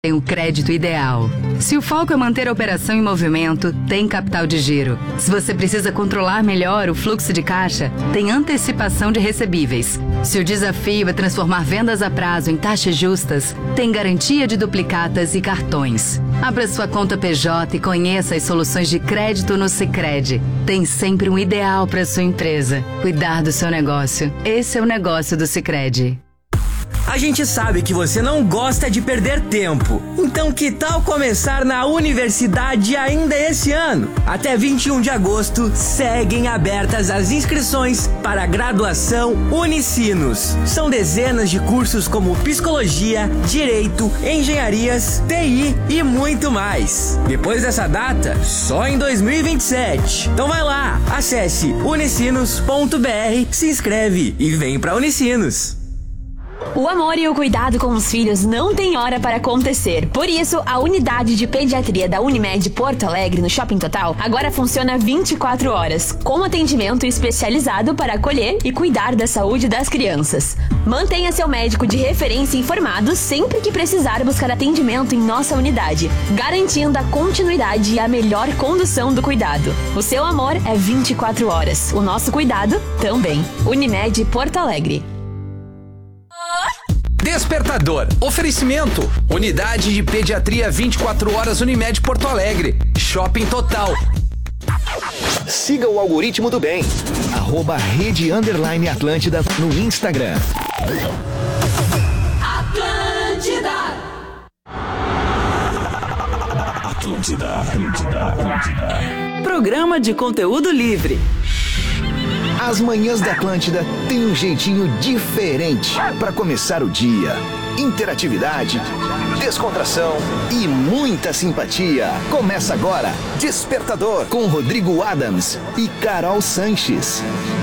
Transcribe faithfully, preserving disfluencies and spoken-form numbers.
Tem o crédito ideal. Se o foco é manter a operação em movimento, tem capital de giro. Se você precisa controlar melhor o fluxo de caixa, tem antecipação de recebíveis. Se o desafio é transformar vendas a prazo em taxas justas, tem garantia de duplicatas e cartões. Abra sua conta P J e conheça as soluções de crédito no Sicredi. Tem sempre um ideal para sua empresa. Cuidar do seu negócio. Esse é o negócio do Sicredi. A gente sabe que você não gosta de perder tempo. Então que tal começar na universidade ainda esse ano? Até vinte e um de agosto, seguem abertas as inscrições para a graduação Unicinos. São dezenas de cursos como Psicologia, Direito, Engenharias, T I e muito mais. Depois dessa data, só em dois mil e vinte e sete. Então vai lá, acesse unicinos ponto b r, se inscreve e vem pra Unicinos. O amor e o cuidado com os filhos não tem hora para acontecer. Por isso, a unidade de pediatria da Unimed Porto Alegre, no Shopping Total, agora funciona vinte e quatro horas, com atendimento especializado para acolher e cuidar da saúde das crianças. Mantenha seu médico de referência informado sempre que precisar buscar atendimento em nossa unidade, garantindo a continuidade e a melhor condução do cuidado. O seu amor é vinte e quatro horas, o nosso cuidado também. Unimed Porto Alegre. Despertador. Oferecimento. Unidade de Pediatria vinte e quatro horas Unimed Porto Alegre. Shopping Total. Siga o algoritmo do bem. Arroba Rede Underline Atlântida no Instagram. Atlântida. Atlântida, Atlântida, Atlântida. Programa de conteúdo livre. As manhãs da Atlântida têm um jeitinho diferente para começar o dia. Interatividade, descontração e muita simpatia. Começa agora, Despertador, com Rodrigo Adams e Carol Sanches.